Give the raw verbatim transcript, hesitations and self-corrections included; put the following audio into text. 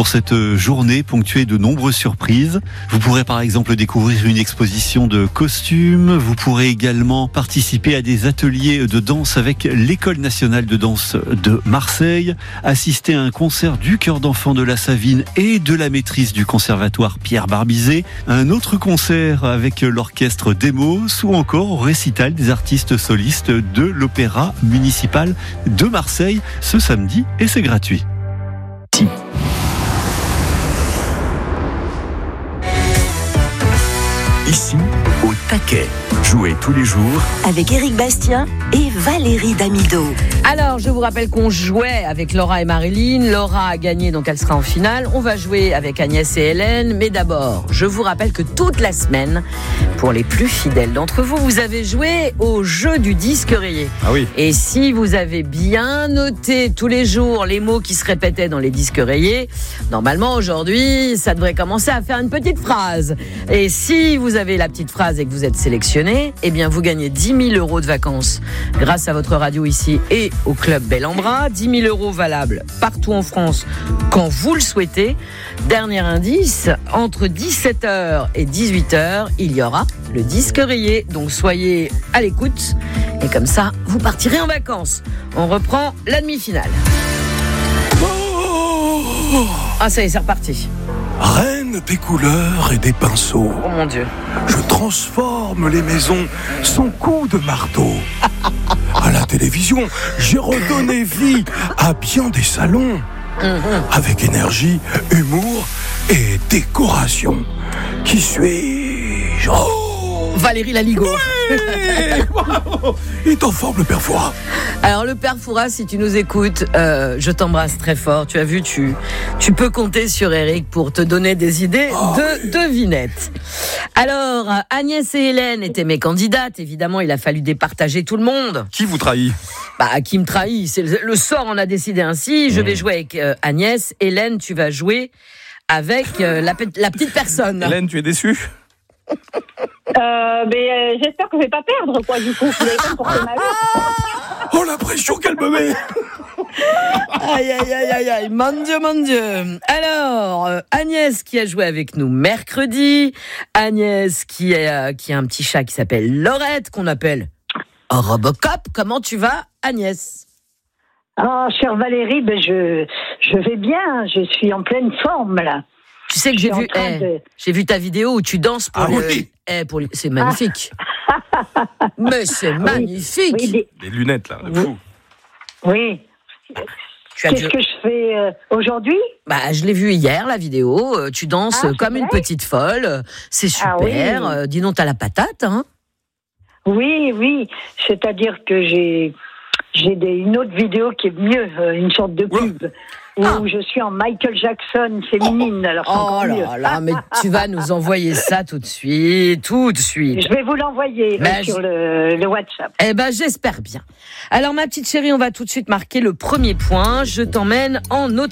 pour cette journée ponctuée de nombreuses surprises. Vous pourrez par exemple découvrir une exposition de costumes. Vous pourrez également participer à des ateliers de danse avec l'École nationale de danse de Marseille, assister à un concert du chœur d'enfants de la Savine et de la maîtrise du conservatoire Pierre Barbizet, un autre concert avec l'orchestre Demos ou encore au récital des artistes solistes de l'Opéra municipal de Marseille ce samedi, et c'est gratuit. Ici, au taquet. Jouez tous les jours avec Éric Bastien et Valérie Damido. Alors, je vous rappelle qu'on jouait avec Laura et Marilyn. Laura a gagné, donc elle sera en finale. On va jouer avec Agnès et Hélène. Mais d'abord, je vous rappelle que toute la semaine, pour les plus fidèles d'entre vous, vous avez joué au jeu du disque rayé. Ah oui. Et si vous avez bien noté tous les jours les mots qui se répétaient dans les disques rayés, normalement, aujourd'hui, ça devrait commencer à faire une petite phrase. Et si vous avez la petite phrase et que vous êtes sélectionné, eh bien, vous gagnez dix mille euros de vacances grâce à votre radio ici et au club Bel-en-Bras. dix mille euros valables partout en France quand vous le souhaitez. Dernier indice, entre dix-sept heures et dix-huit heures, il y aura le disque rayé. Donc soyez à l'écoute et comme ça, vous partirez en vacances. On reprend la demi-finale. Ah, ça y est, c'est reparti. Reine des couleurs et des pinceaux. Oh mon Dieu. Je transforme les maisons sans coup de marteau. À la télévision, j'ai redonné vie à bien des salons. Avec énergie, humour et décoration. Qui suis-je? Oh, Valérie Laligo. Oui. Wow. Il est en forme, le père Fouras. Alors le père Fouras, si tu nous écoutes, euh, je t'embrasse très fort. Tu as vu, tu, tu peux compter sur Eric pour te donner des idées oh, de oui. devinettes. Alors, Agnès et Hélène étaient mes candidates. Évidemment, il a fallu départager tout le monde. Qui vous trahit? Bah, qui me trahit? C'est le, le sort en a décidé ainsi. Je mmh. vais jouer avec euh, Agnès. Hélène, tu vas jouer avec euh, la, la petite personne. Hélène, tu es déçue? Euh, mais euh, j'espère que je vais pas perdre, quoi, du coup. Vous n'avez pas me porter malheur. Oh, la pression qu'elle me met. Aïe, aïe, aïe, aïe, aïe, mon Dieu, mon Dieu. Alors, euh, Agnès qui a joué avec nous mercredi. Agnès qui, est, euh, qui a un petit chat qui s'appelle Laurette, qu'on appelle Robocop. Comment tu vas, Agnès? Ah, oh, chère Valérie, ben je, je vais bien. Je suis en pleine forme, là. Tu sais que j'ai vu, eh, de... j'ai vu ta vidéo où tu danses pour ah, le... oui. eh, pour le... C'est magnifique. Ah. Mais c'est magnifique. Oui, des... Les lunettes, là, de fou. Oui. Tu as Qu'est-ce dû... que je fais euh, aujourd'hui? Bah, je l'ai vu hier, la vidéo. Tu danses ah, comme une petite folle. C'est super. Ah, oui. Dis donc, t'as la patate, hein? Oui, oui. C'est-à-dire que j'ai, j'ai des... une autre vidéo qui est mieux, une sorte de pub. Où ah. je suis en Michael Jackson féminine. Alors oh là mieux. là, mais tu vas nous envoyer ça tout de suite, tout de suite. Je vais vous l'envoyer ben, sur le, le WhatsApp. Eh ben, j'espère bien. Alors, ma petite chérie, on va tout de suite marquer le premier point. Je t'emmène en Autriche.